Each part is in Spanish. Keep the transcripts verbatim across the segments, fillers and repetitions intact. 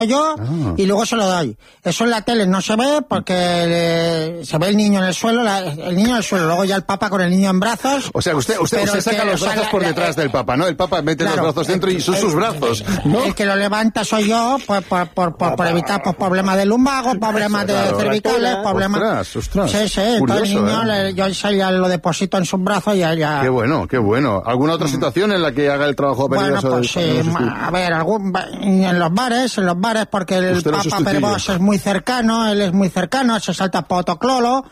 yo Ah. y luego se lo doy. Eso en la tele no se ve porque le- se ve el niño en el suelo, la- el niño en el suelo, luego ya el Papa con el niño en brazos. O sea, usted, usted, Pero usted el saca que- los o sea, brazos la- por la- detrás del Papa, ¿no? El Papa mete Claro. los brazos dentro y son sus brazos, ¿no? El que lo levanta soy yo, pues, por, por, por, por evitar pues, problemas de lumbago, problemas de Claro. cervicales, problemas... Ostras, ostras. Sí, sí, entonces Curioso, el niño, ¿eh? le- yo eso ya lo deposito en sus brazos y ya... ya... Qué bueno, qué bueno. ¿Alguna otra situación en la que haga el trabajo Bueno, peligroso? pues del- sí, no sé si- a ver, algún, en los bares, en los bares, porque el Usted lo Papa sustituye. Perbos es muy cercano, él es muy cercano, se salta potoclolo,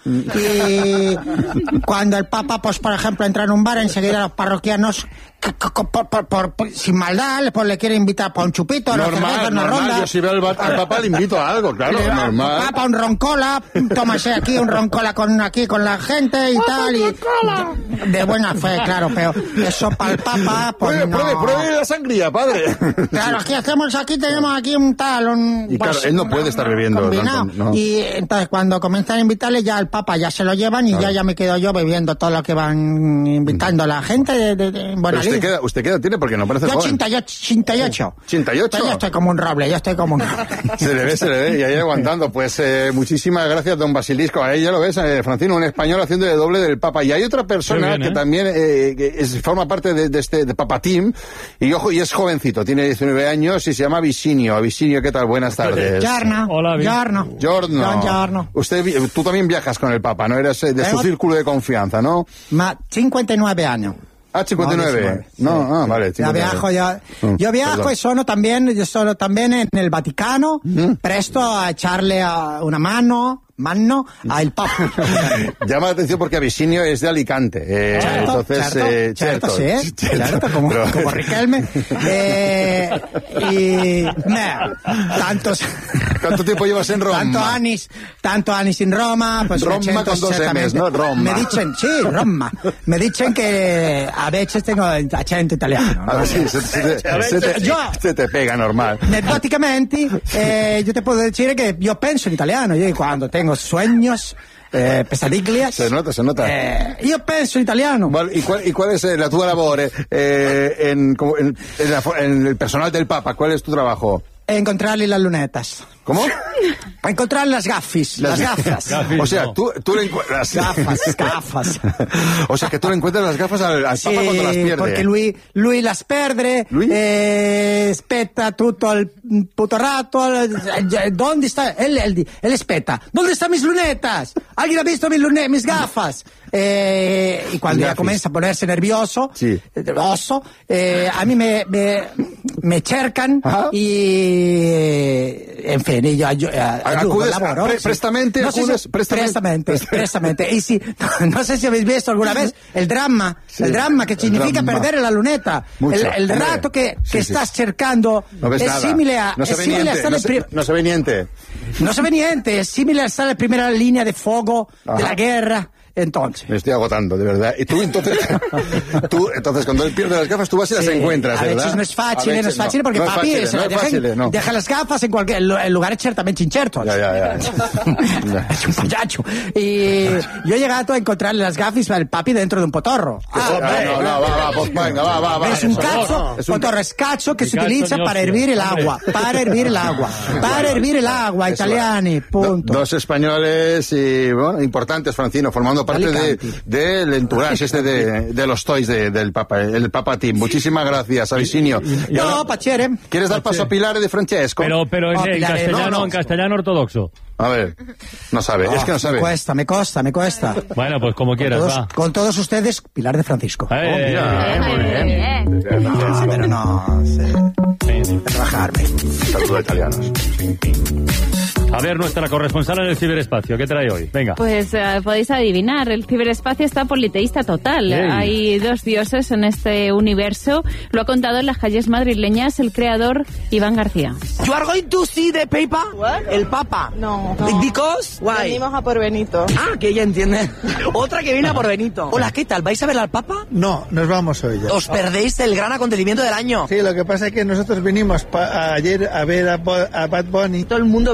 y cuando el Papa, pues por ejemplo, entra en un bar, enseguida los parroquianos, c- c- por, por- por- por- sin maldad, pues le quiere invitar por un chupito, una cerveza, Normal, una normal. ronda. Yo si veo al, ba- al Papa le invito a algo, claro, Le va, normal. Papa, un roncola, tómase aquí un roncola con aquí con la gente y tal, y de, de buena fe, claro, pero eso para el Papa, pues Pruebe, no. pruebe, pruebe la sangría, padre. Claro, aquí hacemos, aquí tenemos aquí un tal, un... Y claro, él no puede estar bebiendo combinado. tanto, ¿no? Y entonces cuando comienzan a invitarle ya al Papa ya se lo llevan y ya ya me quedo yo bebiendo todo lo que van invitando a la gente de, de, de Pero Buena usted Lid. queda, usted queda tiene porque no parece Yo joven. ochenta y ocho. ochenta y ocho. ochenta y ocho. Yo estoy como un roble, yo estoy como un roble. Se le ve, se le ve, y ahí aguantando. Pues eh, muchísimas gracias, don Basilisco. Ahí ya lo ves, eh, Francino, un español haciendo de doble del Papa. Y hay otra persona Muy bien, que ¿eh? también eh, que es- forma parte de, de este de Papa Team, y ojo, y es jovencito, tiene diecinueve años y se llama Visinio. Avisinio, ¿qué tal? Buenas tardes. Giorno. Hola, bien. Giorno. Giorno. Don Giorno. Usted, vi- tú también viajas con el Papa, ¿no? Eres eh, de su Tengo- círculo de confianza, ¿no? Ma cincuenta y nueve años. Ah, cincuenta y nueve. diecinueve, No, sí. ah, vale. Ya cincuenta y nueve. viajo, ya, Mm, yo viajo perdón. y sono también, yo sono también en el Vaticano, presto a echarle a una mano, mano al Papa. Llama la atención porque Avisinio es de Alicante. Eh, Certo, entonces, certo, eh, certo, sí, eh, certo. certo, como, Pero- como Riquelme. Eh, y, nah, tantos, ¿Cuánto tiempo llevas en Roma? tanto anis, tanto anis in Roma, pues Roma me con dos certamente. M's, ¿no? Roma. Me dicen, sí, Roma. Me dicen que a veces tengo acento italiano. A ver si se, se- se- se te, Yo- se te pega normal. Netboticamente, eh, yo te puedo decir que yo pienso en italiano. Yo cuando tengo sueños, eh, pesadiglias, Se nota, se nota. eh, io penso in italiano. Vale, ¿Y cuál, y cuál es eh, la tua labore eh, en, como en, en la fo- en el personal del Papa? ¿Cuál es tu trabajo? Encontrarle las lunetas. ¿Cómo? Encontrar las gafis, las, gafas. Gafis. O sea, no. tú, tú le encuentras... Gafas, gafas. O sea, que tú le encuentras las gafas al, al Sì, Papa cuando las pierde. perché lui, lui las perde, Lui? eh, spetta tutto il puto rato. eh, ¿Dónde está? Él, él, él espeta. ¿Dónde están mis lunetas? ¿Alguien ha visto mis, lune- mis gafas? Eh, y cuando ya Gafis. comienza a ponerse nervioso, Sí. eh, oso, eh, a mí me, me, me cercan Ajá. y, en fin, y yo ayu- eh, ayudo, Acudes, laboro, pre- sí. prestamente, No sé si- acudes, prestamente. prestamente, prestamente. Y si, no sé si habéis visto alguna vez el drama, Sí. el drama que El significa drama. perder la luneta. Mucho, el el hombre. rato que, Sí, que sí. estás cercando No ves es nada. simile a, no se es ve simile a niente. stare No in pri- se, no se ve niente. no se ve niente, es simile a estar en primera línea de fuego de Ajá. la guerra. Entonces, Me estoy agotando, de verdad. Y tú, entonces, tú, entonces cuando él pierde las gafas, tú vas y las sí, encuentras, a ¿verdad? veces no es fácil, A no es veces fácil porque no es papi fácil, se no la es deja, fácil, no. deja las gafas en cualquier en en lugares ciertamente incertos. Ya, ya, ya. Ya. Es un pollacho. Y yo he llegado a encontrarle las gafas al papi dentro de un potorro. Ah, no, no, va, va, pues venga, va, va, va. Es un Eso, cazzo, no, es un- potorro es cazzo que Il se cazzo utilizza di para Ostia, hervir el hombre. agua, para hervir el agua, para hervir el agua, Eso, italiani, punto. Do- dos españoles y, bueno, importantes, Francino, formando parte de, Alicante. del entourage este de, de los toys de- del Papa, el Papa Team. Muchísimas gracias, Avisinio. No, pacere. ¿Quieres dar paso a Pilar de Francesco? Pero, pero en, No, en Pilar, castellano, no, no. en castellano ortodoxo. A ver, no sabe, es que no sabe. Me cuesta, me cuesta, me cuesta. Bueno, pues como Con quieras, todos, va. con todos ustedes, Pilar de Francisco. Eh, mira, eh, muy bien. No, pero no sé, Sí, sí. trabajarme. Saludos a italianos. A ver, nuestra corresponsal en el ciberespacio, ¿qué trae hoy? Venga. Pues eh, podéis adivinar, el ciberespacio está politeísta total. Ey. Hay dos dioses en este universo. Lo ha contado en las calles madrileñas el creador Iván García. You are going to see the paper? El Papa. No. Because? Why? Venimos a por Benito. Ah, que ella entiende. Otra que viene a por Benito. Hola, ¿qué tal? ¿Vais a ver al Papa? No, nos vamos hoy ya. Os perdéis el gran acontecimiento del año. Sí, lo que pasa es que nosotros vinimos pa- ayer a ver a, Bo- a Bad Bunny. Todo el mundo, Benito, Benito,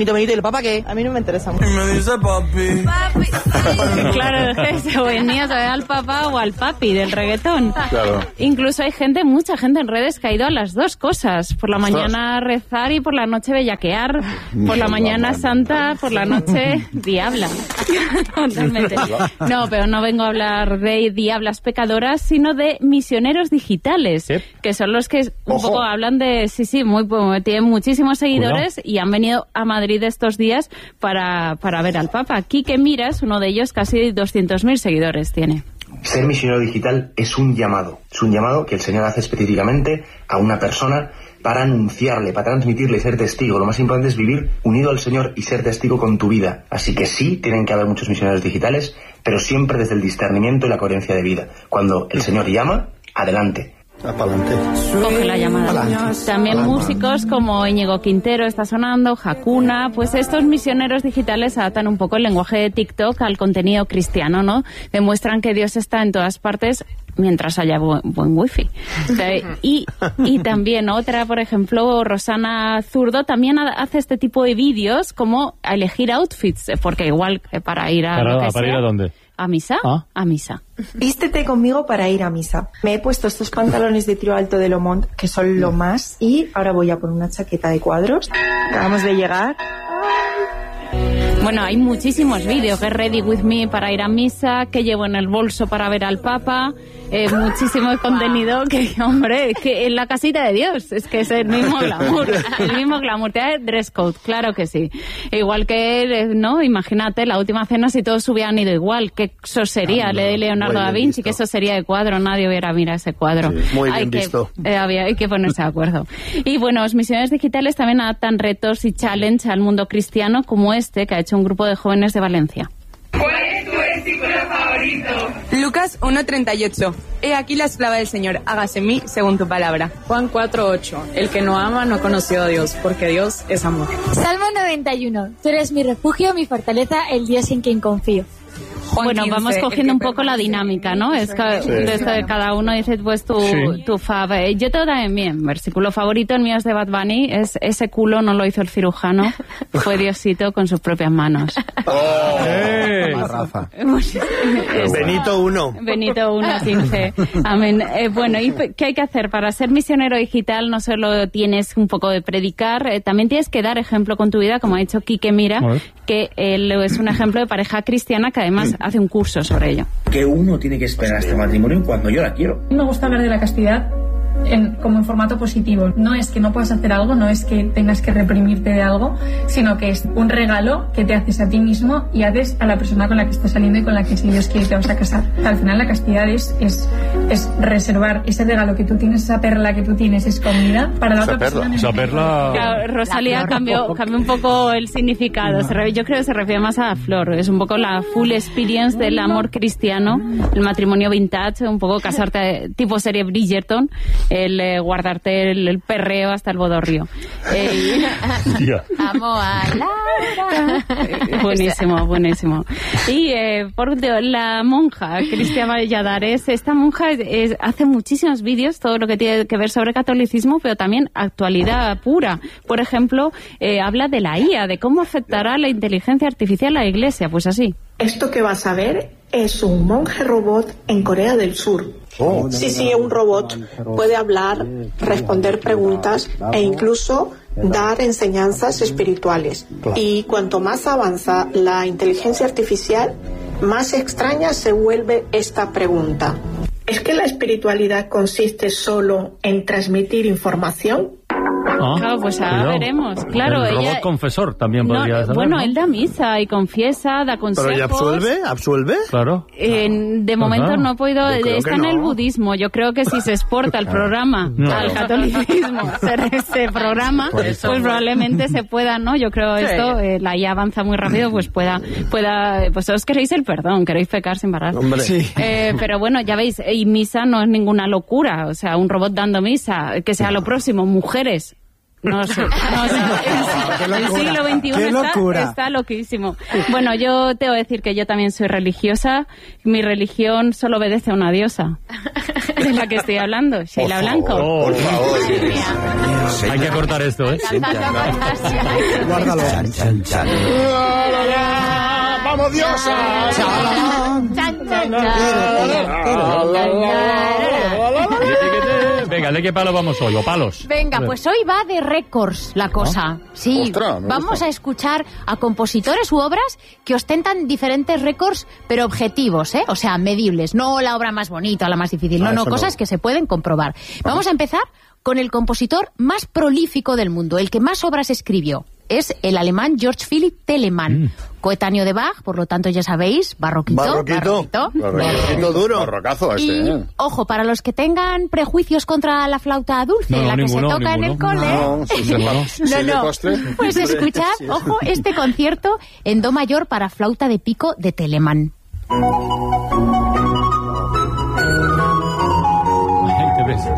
Benito, Benito, ¿y el Papa qué? A mí no me interesa mucho. Y me dice papi. Papi. Claro, se venía al papá o al papi del reggaetón. Claro. Incluso hay gente, mucha gente en redes que ha ido a las dos cosas. Por la mañana rezar y por la noche bellaquear. Por la mañana santa, por la noche diabla. Totalmente. No, pero no vengo a hablar de diablas pecadoras, sino de misioneros digitales, ¿sí? Que son los que un Ojo. poco hablan de, sí, sí, muy, tienen muchísimos seguidores. Cuidado. Y han venido a Madrid estos días para, para ver al Papa. Quique Miras, uno de ellos, casi doscientos mil seguidores tiene. Ser misionero digital es un llamado, es un llamado que el Señor hace específicamente a una persona para anunciarle, para transmitirle y ser testigo. Lo más importante es vivir unido al Señor y ser testigo con tu vida. Así que sí, tienen que haber muchos misioneros digitales, pero siempre desde el discernimiento y la coherencia de vida. Cuando el Señor llama, adelante. Apalante. Coge la llamada. Adelante. También Adelante. músicos como Íñigo Quintero está sonando, Hakuna, pues estos misioneros digitales adaptan un poco el lenguaje de TikTok al contenido cristiano, ¿no? Demuestran que Dios está en todas partes mientras haya buen, buen wifi. O sea, y, y también otra, por ejemplo, Rosana Zurdo también hace este tipo de vídeos como a elegir outfits, porque igual para ir a... ¿Para, lo que para sea, ir a dónde? ¿A misa? ¿Ah? A misa. Vístete conmigo para ir a misa. Me he puesto estos pantalones de tiro alto de Lomont, que son lo más, y ahora voy a por una chaqueta de cuadros. Acabamos de llegar. Bueno, hay muchísimos vídeos. Get ready with me para ir a misa, que llevo en el bolso para ver al Papa, eh, muchísimo contenido que, hombre, que en la casita de Dios, es que es el mismo glamour, el mismo glamour. Te da dress code, claro que sí. Igual que, ¿no? Imagínate, la última cena, si todos hubieran ido igual, que eso sería, le de Leonardo da Vinci, que eso sería de cuadro, nadie hubiera mirado ese cuadro. Sí, muy bien hay visto. Que, eh, había, hay que ponerse de acuerdo. Y bueno, los misioneros digitales también adaptan retos y challenge al mundo cristiano, como este, que ha hecho un grupo de jóvenes de Valencia. ¿Cuál es tu versículo favorito? Lucas uno treinta y ocho. He aquí la esclava del Señor, hágase en mí según tu palabra. Juan cuatro ocho. El que no ama no conoció a Dios, porque Dios es amor. Salmo noventa y uno. Tú eres mi refugio, mi fortaleza, el Dios en quien confío. Juan bueno, quince, vamos cogiendo un poco la dinámica, ¿no? Es que sí. Desde cada uno dice pues tu, sí. tu fab. Yo te doy bien, versículo favorito, el mío es de Bad Bunny, es ese culo no lo hizo el cirujano, fue Diosito con sus propias manos. ¡Oh! ¡Eh! Rafa. Benito uno. Benito uno quince. Amén. Eh, bueno, ¿y qué hay que hacer? Para ser misionero digital no solo tienes un poco de predicar, eh, también tienes que dar ejemplo con tu vida, como ha dicho Quique Mira, que él es un ejemplo de pareja cristiana que además hace un curso sobre ello. Que uno tiene que esperar a este matrimonio cuando yo la quiero. Me gusta hablar de la castidad en, como en formato positivo. No es que no puedas hacer algo, no es que tengas que reprimirte de algo, sino que es un regalo que te haces a ti mismo y haces a la persona con la que estás saliendo y con la que, si Dios quiere, te vas a casar. Al final la castidad es, es, es reservar ese regalo que tú tienes, esa perla que tú tienes escondida para la esa otra perla. persona. Esa perla... Claro, Rosalía cambió, cambió un poco el significado. Se re, yo creo que se refiere más a la flor. Es un poco la full experience del amor cristiano, el matrimonio vintage, un poco casarte tipo serie Bridgerton, el eh, guardarte el, el perreo hasta el bodorrio. Eh, yeah. Amo a Laura. Buenísimo, buenísimo. Y eh, por último, la monja Cristian Valladares. Esta monja es, es, hace muchísimos vídeos, todo lo que tiene que ver sobre catolicismo, pero también actualidad pura. Por ejemplo, eh, habla de la I A, de cómo afectará la inteligencia artificial a la Iglesia. Pues así. Esto que vas a ver es un monje robot en Corea del Sur. Oh, sí, sí, un robot puede hablar, responder preguntas e incluso dar enseñanzas espirituales. Y cuanto más avanza la inteligencia artificial, más extraña se vuelve esta pregunta. ¿Es que la espiritualidad consiste solo en transmitir información? Ah, claro, pues ahora cuidado. Veremos. Claro, el ella, robot confesor también no, podría saber, Bueno, ¿no? él da misa y confiesa, da consejos. ¿Pero ella absuelve? ¿Absuelve? Claro. Eh, de momento claro. no he podido... Está en no. el budismo. Yo creo que si se exporta el programa no. al catolicismo, se, se programa, pues, pues probablemente se pueda, ¿no? Yo creo sí. esto, eh, la I A avanza muy rápido, pues pueda... pueda pues os queréis el perdón, queréis pecar sin parar. Hombre. Sí. Eh, pero bueno, ya veis, y misa no es ninguna locura. O sea, un robot dando misa, que sea lo próximo, mujeres... No sé, no sé. El, el siglo veintiuno está, está loquísimo. Bueno, yo te voy a decir que yo también soy religiosa. Mi religión solo obedece a una diosa. de la que estoy hablando, Sheila Blanco. Oh, por favor. Hay que cortar esto, ¿eh? Guárdalo. Chan, chan, chan. ¡Vamos, diosa! Chan, chan, chan. Venga, ¿de qué palo vamos hoy? ¿O palos? Venga, pues hoy va de récords la cosa. Sí, Ostras, me vamos gusta. a escuchar a compositores u obras que ostentan diferentes récords, pero objetivos, ¿eh? O sea, medibles. No la obra más bonita, la más difícil. No, Ah, no, eso cosas no. que se pueden comprobar. Vamos a empezar con el compositor más prolífico del mundo, el que más obras escribió. Es el alemán Georg Philipp Telemann, Mm. coetáneo de Bach, por lo tanto ya sabéis, barroquito. Barroquito. barroquito. Barroquito duro. Barrocazo este, Y, ¿eh? ojo, para los que tengan prejuicios contra la flauta dulce, No, no, la que ninguno, se toca en el ninguno. cole. No, si se pa- si No, es de no. postre. Pues escuchad, ojo, este concierto en do mayor para flauta de pico de Telemann. Ay, te ves.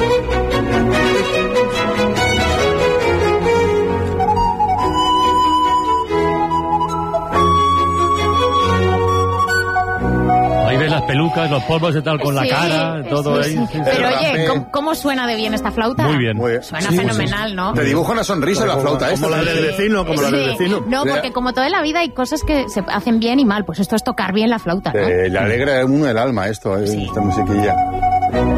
Ahí ves las pelucas, los polvos y tal con la Sí, cara, todo sí, ahí. sí. sí, sí. Pero oye, Rape. ¿cómo, cómo suena de bien esta flauta? Muy bien. Muy bien. Suena Sí, fenomenal, ¿no? Te dibuja una sonrisa la flauta esta. Como la del vecino, como la del Sí. vecino. No, porque como toda la vida hay cosas que se hacen bien y mal, pues esto es tocar bien la flauta, ¿no? Eh, le alegra a uno el alma esto, eh, esta musiquilla.